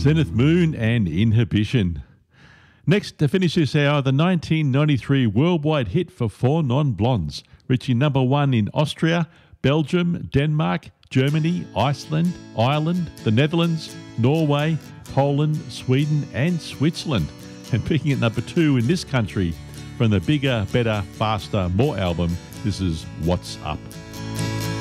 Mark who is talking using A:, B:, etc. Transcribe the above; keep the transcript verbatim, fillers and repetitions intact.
A: Zenith Moon and Inhibition. Next, to finish this hour, the nineteen ninety-three worldwide hit for Four Non-Blondes, reaching number one in Austria, Belgium, Denmark, Germany, Iceland, Ireland, the Netherlands, Norway, Poland, Sweden and Switzerland, and peaking at number two in this country from the Bigger, Better, Faster, More album. This is What's Up.